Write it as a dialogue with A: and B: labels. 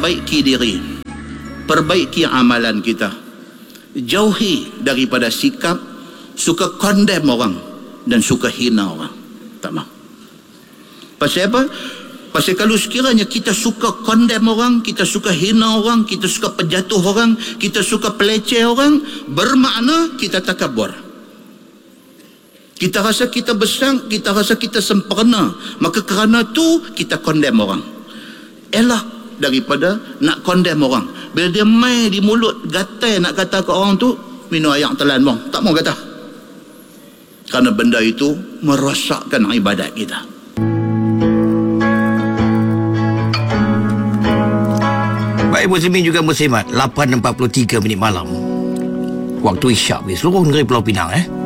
A: perbaiki diri, perbaiki amalan kita, jauhi daripada sikap suka condemn orang dan suka hina orang. Tak mahu. Pasal apa? Pasal kalau sekiranya kita suka condemn orang, kita suka hina orang, kita suka penjatuh orang, kita suka peleceh orang, bermakna kita takabur. Kita rasa kita besar, kita rasa kita sempurna. Maka kerana tu kita condemn orang. Elak daripada nak condemn orang. Bila dia main di mulut gatai nak kata ke orang tu, minum air telan bang. Tak mau kata. Kerana benda itu merosakkan ibadat kita.
B: Baik muslimin juga muslimat, 8.43 minit malam. Waktu isyak di seluruh negeri Pulau Pinang